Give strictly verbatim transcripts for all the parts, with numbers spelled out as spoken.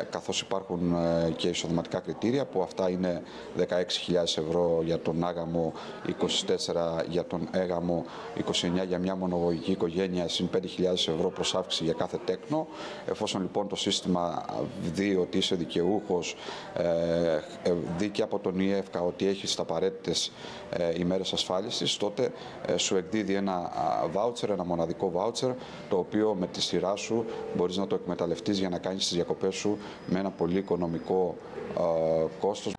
καθώς υπάρχουν και εισοδηματικά κριτήρια που αυτά είναι δεκαέξι χιλιάδες ευρώ για τον άγαμο, είκοσι τέσσερα για τον έγαμο, είκοσι εννέα για μια μονογωγική οικογένεια, συν πέντε χιλιάδες ευρώ προς αύξηση για κάθε τέκνο. Εφόσον λοιπόν το σύστημα δει ότι είσαι δικαιούχος, ε, δει και από τον ΙΕΦΚΑ ότι έχεις τα απαραίτητες ε, ημέρες ασφάλισης, τότε ε, σου εκδίδει ένα βάουτσερ, ένα μοναδικό βάουτσερ, το οποίο με τη σειρά σου μπορείς να το εκμεταλλευτείς για να κάνεις τις διακοπές σου με ένα πολύ οικονομικό ε, κόστος.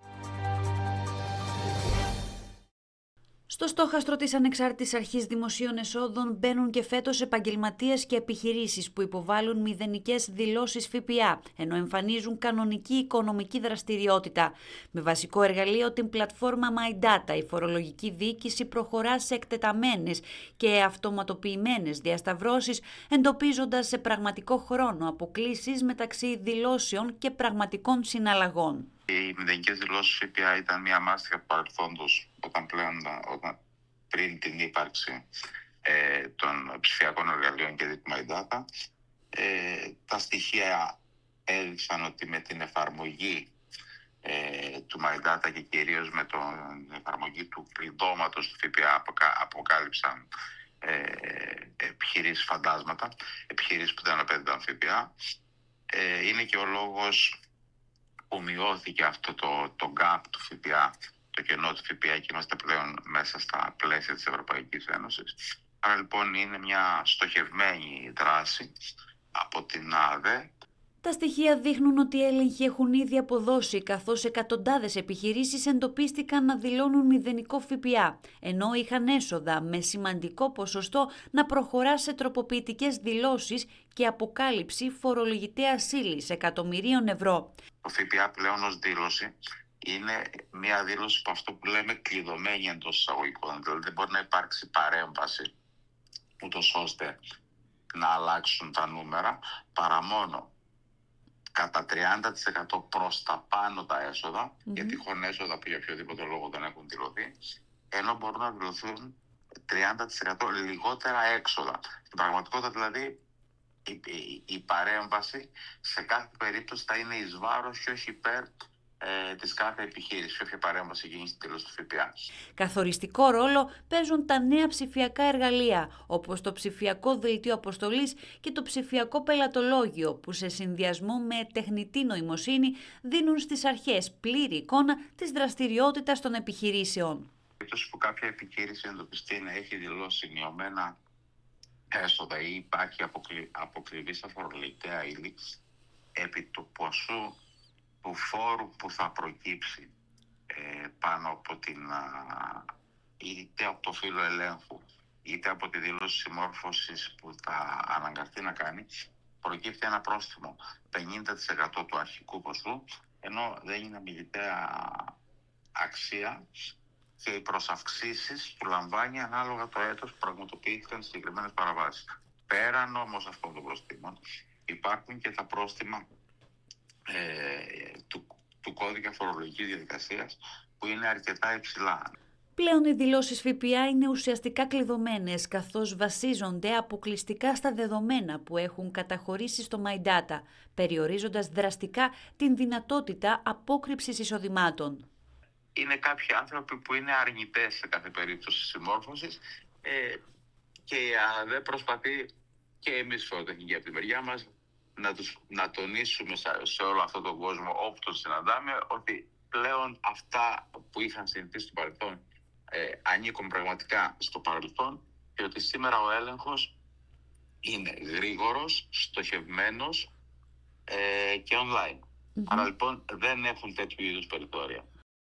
Στο στόχαστρο της Ανεξάρτητης Αρχής Δημοσίων Εσόδων μπαίνουν και φέτος επαγγελματίες και επιχειρήσεις που υποβάλλουν μηδενικές δηλώσεις ΦΠΑ, ενώ εμφανίζουν κανονική οικονομική δραστηριότητα. Με βασικό εργαλείο την πλατφόρμα MyData, η φορολογική διοίκηση προχωρά σε εκτεταμένες και αυτοματοποιημένες διασταυρώσεις, εντοπίζοντας σε πραγματικό χρόνο αποκλίσεις μεταξύ δηλώσεων και πραγματικών συναλλαγών. Οι μηδενικές δηλώσεις ΦΠΑ ήταν μια μάστιγα του παρελθόντος, όταν πλέον, όταν, πριν την ύπαρξη ε, των ψηφιακών εργαλείων και του MyData. Ε, τα στοιχεία έδειξαν ότι με την εφαρμογή ε, του MyData και κυρίως με την εφαρμογή του κλειδώματος του ΦΠΑ αποκα, αποκάλυψαν ε, επιχειρήσεις φαντάσματα, επιχειρήσεις που δεν απέδιδαν ΦΠΑ. Ε, είναι και ο λόγος που μειώθηκε αυτό το, το gap του ΦΠΑ, το κενό του ΦΠΑ, και είμαστε πλέον μέσα στα πλαίσια της Ευρωπαϊκής Ένωσης. Άρα λοιπόν είναι μια στοχευμένη δράση από την ΑΔΕ. Τα στοιχεία δείχνουν ότι οι έλεγχοι έχουν ήδη αποδώσει, καθώς εκατοντάδες επιχειρήσεις εντοπίστηκαν να δηλώνουν μηδενικό ΦΠΑ, ενώ είχαν έσοδα με σημαντικό ποσοστό να προχωρά σε τροποποιητικές δηλώσεις και αποκάλυψη φορολογητέας ύλης εκατομμυρίων ευρώ. Το ΦΠΑ πλέον ως δήλωση είναι μια δήλωση που αυτό που λέμε κλειδωμένη εντός εισαγωγικών, δηλαδή δεν μπορεί να υπάρξει παρέμβαση ούτως ώστε να αλλάξουν τα νούμερα, παρά μόνο κατά τριάντα τοις εκατό προς τα πάνω τα έσοδα, mm-hmm. για τυχόν έσοδα που για οποιοδήποτε λόγο δεν έχουν δηλωθεί, ενώ μπορούν να δηλωθούν τριάντα τοις εκατό λιγότερα έξοδα. Στην πραγματικότητα δηλαδή η, η, η παρέμβαση σε κάθε περίπτωση θα είναι εις βάρος και όχι υπέρ ε, της κάθε επιχείρησης, όποια παρέμβαση γίνει στην δήλωση του ΦΠΑ. Καθοριστικό ρόλο παίζουν τα νέα ψηφιακά εργαλεία, όπως το ψηφιακό δελτίο αποστολής και το ψηφιακό πελατολόγιο, που σε συνδυασμό με τεχνητή νοημοσύνη δίνουν στις αρχές πλήρη εικόνα της δραστηριότητας των επιχειρήσεων. Περίπτωση που κάποια επιχείρηση εντοπιστεί να έχει δηλώσει μειωμένα έσοδα ή υπάρχει αποκλει... αποκλειβή στα φορολογητέα ύλη, επί του ποσού του φόρου που θα προκύψει ε, πάνω από την α, είτε από το φύλλο ελέγχου είτε από τη δήλωση συμμόρφωσης που θα αναγκαστεί να κάνει, προκύπτει ένα πρόστιμο πενήντα τοις εκατό του αρχικού ποσού, ενώ δεν είναι αμιλητέα αξία και οι προσαυξήσεις που λαμβάνει ανάλογα το έτος που πραγματοποιήθηκαν συγκεκριμένες παραβάσεις. Πέραν όμως αυτών των προστήμων υπάρχουν και τα πρόστιμα Ε, του, του κώδικα φορολογικής διαδικασίας, που είναι αρκετά υψηλά. Πλέον οι δηλώσεις ΦΠΑ είναι ουσιαστικά κλειδωμένες, καθώς βασίζονται αποκλειστικά στα δεδομένα που έχουν καταχωρήσει στο MyData, περιορίζοντας δραστικά την δυνατότητα απόκρυψης εισοδημάτων. Είναι κάποιοι άνθρωποι που είναι αρνητές σε κάθε περίπτωση συμμόρφωσης ε, και η ΑΔΕ προσπαθεί, και εμείς φοροτεχνικοί από τη μεριά μας, Να, τους, να τονίσουμε σε όλο αυτόν τον κόσμο όπου τον συναντάμε ότι πλέον αυτά που είχαν συνηθίσει στο παρελθόν ε, ανήκουν πραγματικά στο παρελθόν και ότι σήμερα ο έλεγχος είναι γρήγορος, στοχευμένος ε, και online. Mm-hmm. Άρα λοιπόν δεν έχουν τέτοιου είδους περιθώρια.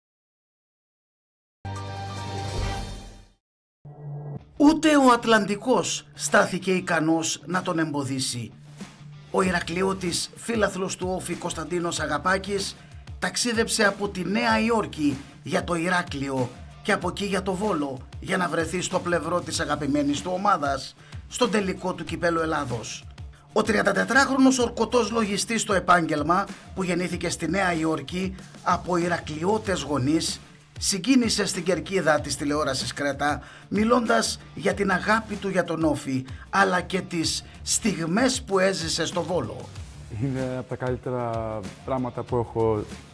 Ούτε ο Ατλαντικός στάθηκε ικανός να τον εμποδίσει. Ο Ηρακλειώτης φίλαθλος του Όφη Κωνσταντίνος Αγαπάκης ταξίδεψε από τη Νέα Υόρκη για το Ηράκλειο και από εκεί για το Βόλο για να βρεθεί στο πλευρό της αγαπημένης του ομάδας στον τελικό του Κυπέλλου Ελλάδος. Ο τριαντατετράχρονος ορκωτός λογιστής στο επάγγελμα, που γεννήθηκε στη Νέα Υόρκη από Ηρακλειώτες γονείς, συγκίνησε στην κερκίδα της τηλεόρασης Κρέτα, μιλώντας για την αγάπη του για τον Όφη, αλλά και τις στιγμές που έζησε στο Βόλο. Είναι από τα καλύτερα πράγματα που έχω